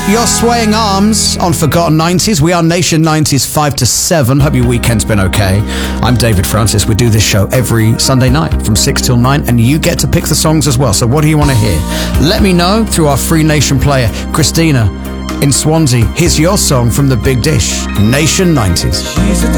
your swaying arms on Forgotten 90s. We are Nation 90s 5 to 7. Hope your weekend's been okay. I'm David Francis. We do this show every Sunday night from 6 till 9, and you get to pick the songs as well. So what do you want to hear? Let me know through our Free Nation player. Christina in Swansea, here's your song from The Big Dish, Nation 90s.